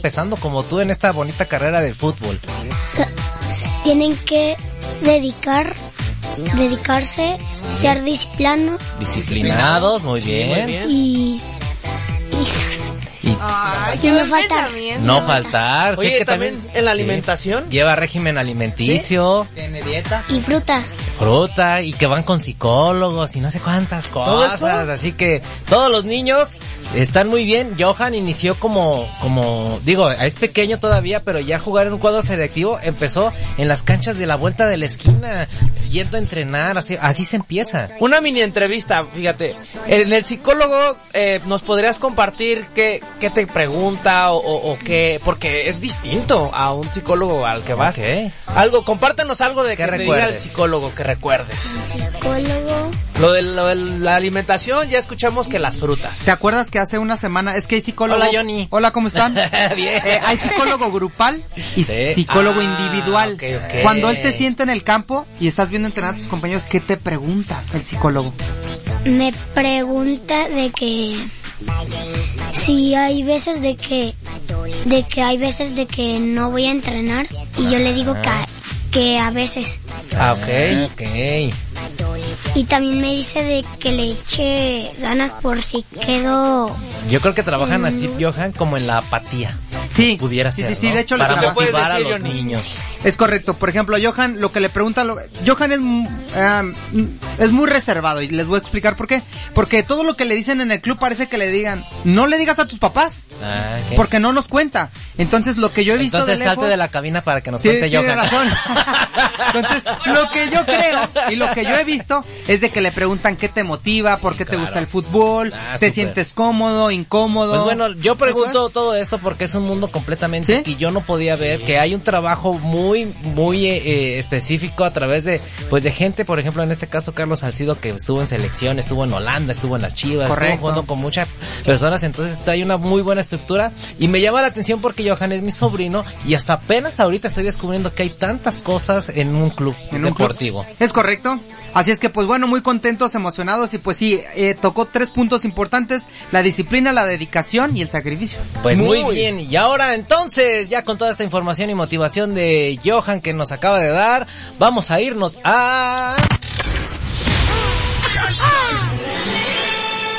empezando como tú en esta bonita carrera del fútbol? Tienen que dedicarse, ser disciplinados, muy bien. Y no faltar. No faltar. Oye, sé que también en la alimentación. Lleva régimen alimenticio. Tiene dieta. Y fruta. Y que van con psicólogos y no sé cuántas cosas. Así que todos los niños están muy bien. Johan inició como digo, es pequeño todavía, pero ya jugar en un cuadro selectivo empezó en las canchas de la vuelta de la esquina, yendo a entrenar, así se empieza. Una mini entrevista, fíjate. En el psicólogo, ¿nos podrías compartir qué te pregunta o qué? Porque es distinto a un psicólogo al que vas. Okay. Compártenos algo de que te diga el psicólogo que recuerdes. Psicólogo. Lo de la alimentación, ya escuchamos que las frutas. ¿Te acuerdas que hace una semana es que hay psicólogo? Hola, Johnny. Hola, ¿cómo están? Bien. Hay psicólogo grupal y psicólogo individual. Okay. Cuando él te sienta en el campo y estás viendo entrenar a tus compañeros, ¿qué te pregunta el psicólogo? Me pregunta de que si hay veces de que no voy a entrenar y yo le digo que a veces. Okay. Y también me dice de que le eche ganas por si quedo. Yo creo que trabajan así, Johan, como en la apatía. Sí, pudiera ser, sí, ¿no? de hecho para le motivar a decir, los niños. Es correcto. Por ejemplo, Johan, lo que le pregunta, Johan es muy reservado y les voy a explicar por qué. Porque todo lo que le dicen en el club parece que le digan, no le digas a tus papás, Okay. porque no nos cuenta. Entonces lo que yo he visto Entonces de lejos, salte de la cabina para que nos cuente tiene Johan. razón. Entonces, lo que yo creo y lo que yo he visto es de que le preguntan qué te motiva, por qué te gusta el fútbol, te súper. sientes cómodo, incómodo. Pues bueno, yo pregunto todo esto porque es un mundo completamente que yo no podía ver, que hay un trabajo muy específico a través de gente, por ejemplo, en este caso Carlos Salcido, que estuvo en selección, estuvo en Holanda, estuvo en las Chivas, estuvo jugando con muchas personas, entonces hay una muy buena estructura y me llama la atención porque Johan es mi sobrino y hasta apenas ahorita estoy descubriendo que hay tantas cosas en un club deportivo. Es correcto. Así es que pues bueno, muy contentos, emocionados y pues sí, tocó 3 puntos importantes: la disciplina, la dedicación y el sacrificio. Pues muy bien, y ahora entonces, ya con toda esta información y motivación de Johan que nos acaba de dar, vamos a irnos a...